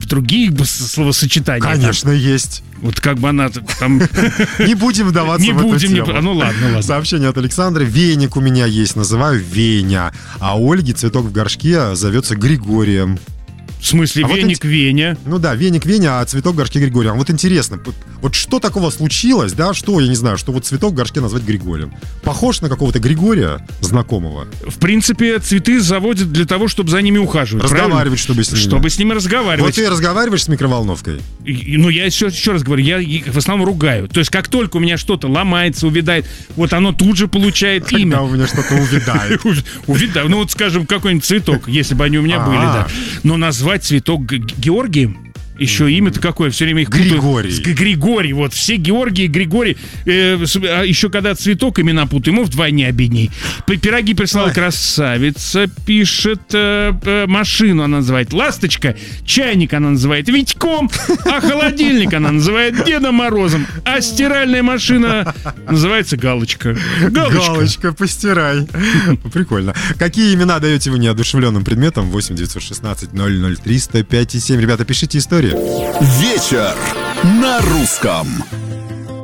другие словосочетания? Конечно, есть. Вот как бы она там... Не будем вдаваться в эту тему. Ну ладно. Сообщение от Александра. Веник у меня есть, называю Веня. А у Ольги цветок в горшке зовется Григорием. В смысле, веник Веня? Ну да, веник Веня, а цветок в горшке Григорием. Вот интересно, вот что такого случилось, да, что, я не знаю, что вот цветок в горшке назвать Григорием? Похож на какого-то Григория знакомого? В принципе, цветы заводят для того, чтобы за ними ухаживать. Разговаривать, чтобы с ними. Чтобы с ними разговаривать. Вот ты разговариваешь с микроволновкой? Ну, я еще раз говорю, я в основном ругаю. То есть, как только у меня что-то ломается, увядает, вот оно тут же получает имя. Когда у меня что-то увядает. Увядает. Ну, вот, скажем, какой-нибудь цветок, если бы они у меня были, да. Но назвать цветок Георгием, еще имя-то какое, все время их путают. Григорий, вот, все Георгий и Григорий. А еще когда цветок имена путаю, ему вдвойне обидней. Пироги прислала красавица, пишет, машину она называет Ласточка, чайник она называет Витьком, а холодильник она называет Дедом Морозом, а стиральная машина называется Галочка. Галочка, постирай. Прикольно. Какие имена даете вы неодушевленным предметам? 8 916 003 105 7. Ребята, пишите истории. Вечер на русском.